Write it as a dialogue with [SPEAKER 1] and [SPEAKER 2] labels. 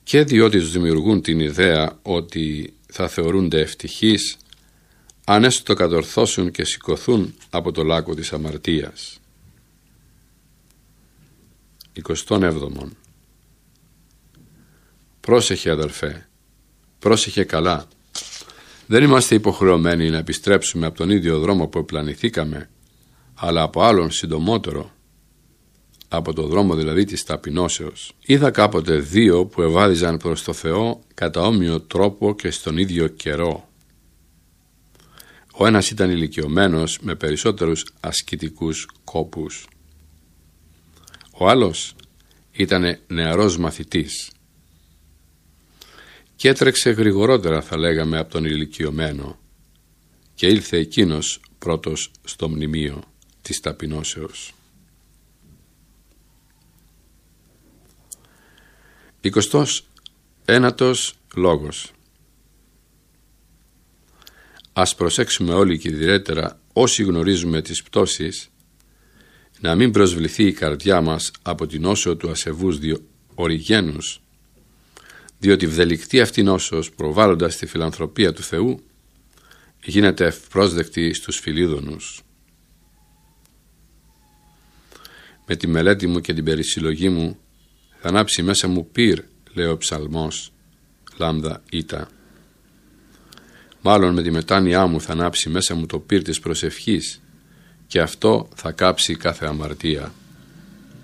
[SPEAKER 1] και διότι τους δημιουργούν την ιδέα ότι θα θεωρούνται ευτυχείς αν έστω το κατορθώσουν και σηκωθούν από το λάκκο της αμαρτίας. 27. Πρόσεχε αδελφέ, πρόσεχε καλά. Δεν είμαστε υποχρεωμένοι να επιστρέψουμε από τον ίδιο δρόμο που επλανηθήκαμε, αλλά από άλλον συντομότερο, από το δρόμο δηλαδή της ταπεινώσεως. Είδα κάποτε δύο που ευάδιζαν προς το Θεό κατά όμοιο τρόπο και στον ίδιο καιρό. Ο ένας ήταν ηλικιωμένος με περισσότερους ασκητικούς κόπους. Ο άλλος ήταν νεαρός μαθητής και έτρεξε γρηγορότερα, θα λέγαμε, από τον ηλικιωμένο, και ήλθε εκείνος πρώτος στο μνημείο της ταπεινώσεως. 21ος λόγος. Ας προσέξουμε όλοι και ιδιαίτερα όσοι γνωρίζουμε τις πτώσεις, να μην προσβληθεί η καρδιά μας από την νόσο του ασεβούς Οριγένους, διότι βδελικτή αυτή νόσος, προβάλλοντας τη φιλανθρωπία του Θεού, γίνεται ευπρόσδεκτη στους Φιλίδωνους. Με τη μελέτη μου και την περισυλλογή μου θα ανάψει μέσα μου πυρ, λέει ο ψαλμός, λάμδα ήτα. Μάλλον με τη μετάνοιά μου θα ανάψει μέσα μου το πυρ της προσευχής, και αυτό θα κάψει κάθε αμαρτία.